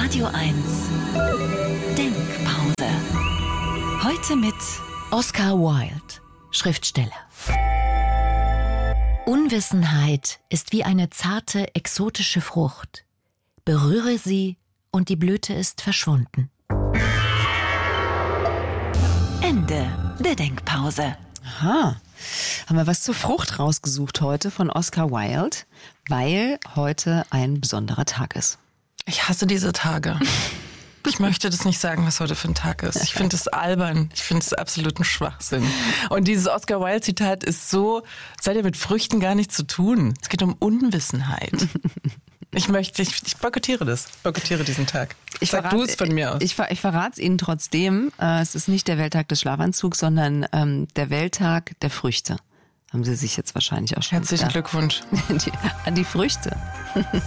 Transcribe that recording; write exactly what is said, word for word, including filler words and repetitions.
Radio eins Denkpause. Heute mit Oscar Wilde, Schriftsteller. Unwissenheit ist wie eine zarte, exotische Frucht. Berühre sie und die Blüte ist verschwunden. Ende der Denkpause. Aha. Haben wir was zur Frucht rausgesucht heute von Oscar Wilde, weil heute ein besonderer Tag ist. Ich hasse diese Tage. Ich möchte das nicht sagen, was heute für ein Tag ist. Ich finde es albern. Ich finde es absoluten Schwachsinn. Und dieses Oscar Wilde-Zitat ist so, es hat ja mit Früchten gar nichts zu tun. Es geht um Unwissenheit. Ich möchte, ich, ich boykottiere das. Ich boykottiere diesen Tag. Ich Sag verrat, du es von mir aus. Ich, ich, ich verrate es Ihnen trotzdem. Äh, es ist nicht der Welttag des Schlafanzugs, sondern ähm, der Welttag der Früchte. Haben Sie sich jetzt wahrscheinlich auch schon Herzlichen gedacht. Glückwunsch. Die, an die Früchte.